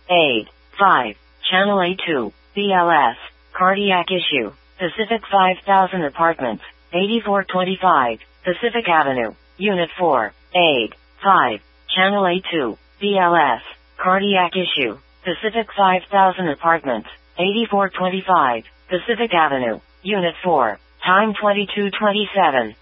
8, 5, Channel A2, BLS, Cardiac Issue, Pacific 5000 Apartments, 8425, Pacific Avenue, Unit 4, 8, 5, Channel A2, BLS, Cardiac Issue, Pacific 5000 Apartments, 8425, Pacific Avenue, Unit 4, time 2227.